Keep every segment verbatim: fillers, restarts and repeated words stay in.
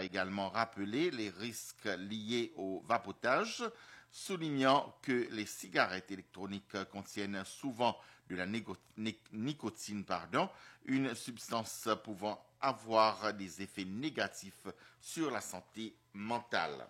également rappelé les risques liés au vapotage, soulignant que les cigarettes électroniques contiennent souvent de la négo- ni- nicotine, pardon, une substance pouvant avoir des effets négatifs sur la santé mentale.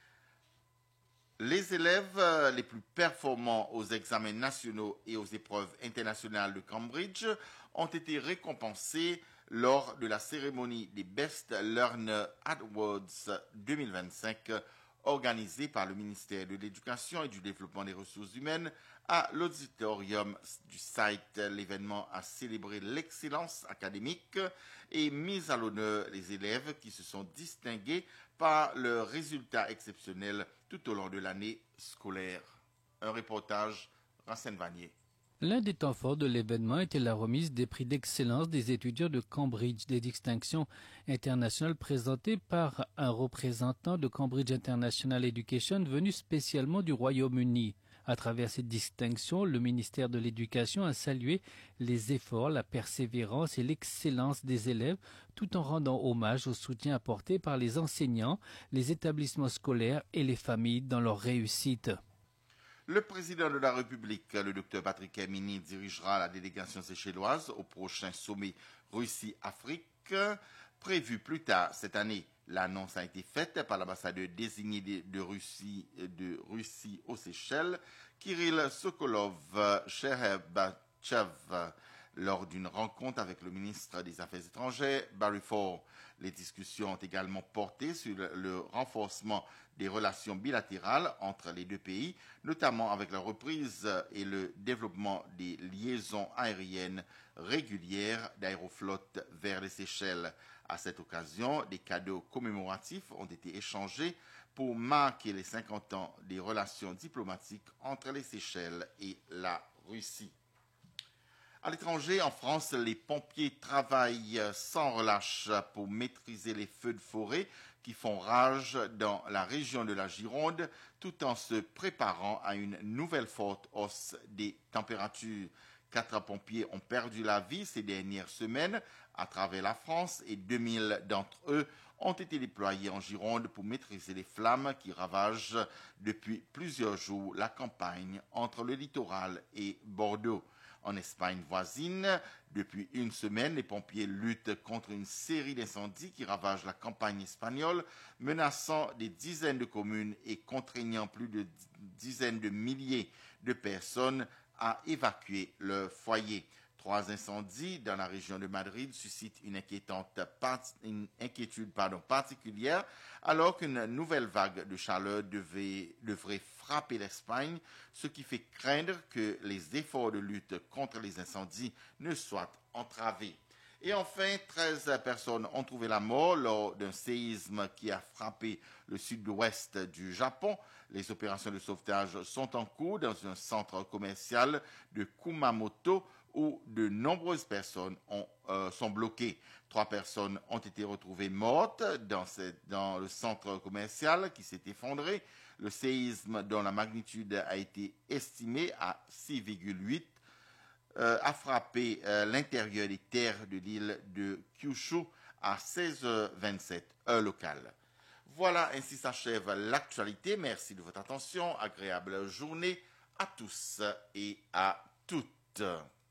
Les élèves les plus performants aux examens nationaux et aux épreuves internationales de Cambridge ont été récompensés lors de la cérémonie des Best Learner Awards deux mille vingt-cinq organisée par le ministère de l'Éducation et du Développement des Ressources humaines à l'auditorium du site. L'événement a célébré l'excellence académique et mis à l'honneur les élèves qui se sont distingués par leurs résultats exceptionnels tout au long de l'année scolaire. Un reportage, Racine Vanier. L'un des temps forts de l'événement était la remise des prix d'excellence des étudiants de Cambridge, des distinctions internationales présentées par un représentant de Cambridge International Education venu spécialement du Royaume-Uni. À travers cette distinction, le ministère de l'Éducation a salué les efforts, la persévérance et l'excellence des élèves, tout en rendant hommage au soutien apporté par les enseignants, les établissements scolaires et les familles dans leur réussite. Le président de la République, le docteur Patrick Hermini, dirigera la délégation séchelloise au prochain sommet Russie-Afrique, prévu plus tard cette année. L'annonce a été faite par l'ambassadeur désigné de Russie, de Russie aux Seychelles, Kirill Sokolov-Cherbachev, lors d'une rencontre avec le ministre des Affaires étrangères, Barry Ford. Les discussions ont également porté sur le renforcement des relations bilatérales entre les deux pays, notamment avec la reprise et le développement des liaisons aériennes régulières d'Aéroflot vers les Seychelles. À cette occasion, des cadeaux commémoratifs ont été échangés pour marquer les cinquante ans des relations diplomatiques entre les Seychelles et la Russie. À l'étranger, en France, les pompiers travaillent sans relâche pour maîtriser les feux de forêt qui font rage dans la région de la Gironde, tout en se préparant à une nouvelle forte hausse des températures. Quatre pompiers ont perdu la vie ces dernières semaines à travers la France et deux mille d'entre eux ont été déployés en Gironde pour maîtriser les flammes qui ravagent depuis plusieurs jours la campagne entre le littoral et Bordeaux. En Espagne voisine, depuis une semaine, les pompiers luttent contre une série d'incendies qui ravagent la campagne espagnole, menaçant des dizaines de communes et contraignant plus de dizaines de milliers de personnes à évacuer leur foyer. Trois incendies dans la région de Madrid suscitent une, inquiétante, une inquiétude pardon, particulière, alors qu'une nouvelle vague de chaleur devait, devrait frapper l'Espagne, ce qui fait craindre que les efforts de lutte contre les incendies ne soient entravés. Et enfin, treize personnes ont trouvé la mort lors d'un séisme qui a frappé le sud-ouest du Japon. Les opérations de sauvetage sont en cours dans un centre commercial de Kumamoto où de nombreuses personnes ont, euh, sont bloquées. Trois personnes ont été retrouvées mortes dans, cette, dans le centre commercial qui s'est effondré. Le séisme dont la magnitude a été estimée à six virgule huit Euh, a frappé euh, l'intérieur des terres de l'île de Kyushu à seize heures vingt-sept, heure locale. Voilà, ainsi s'achève l'actualité. Merci de votre attention. Agréable journée à tous et à toutes.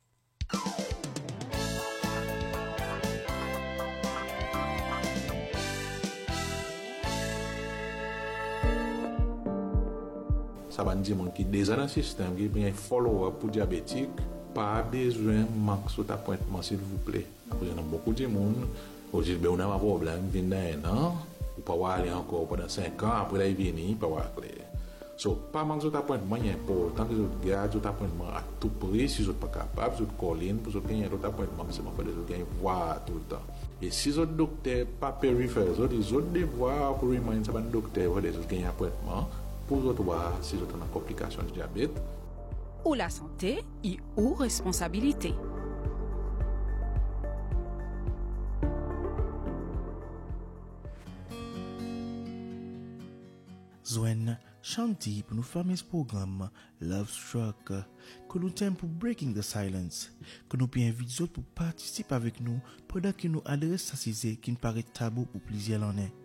Ça va dire que déjà dans le système, il y a un follow-up pour diabétique. Pas besoin de manquer cet appointement, s'il vous plaît. Vous avez beaucoup de monde. Vous dites, on a un problème, il vient d'un an. Vous pouvez aller encore pendant cinq ans. Après, il vient, il peut avoir clair. So, pas manquer cet appointement, il est important que vous gardez cet appointement à tout prix. Si vous n'êtes pas capable, vous collez, pour vous gagner l'autre appointement, c'est pour vous gagner voir tout le temps. Et si votre docteur pas périphérique, vous avez autres devoirs pour remettre ça, votre docteur, vous avez gagner appointement pour vous voir si vous avez une complication du diabète. Ou la santé et ou responsabilité. Zwen Shanti pour nous faire ce programme Love Struck que nous t'aimons pour Breaking the Silence que nous pouvons inviter les autres pour participer avec nous pendant que nous adressons à ces qui nous paraît tabou pour plusieurs l'année.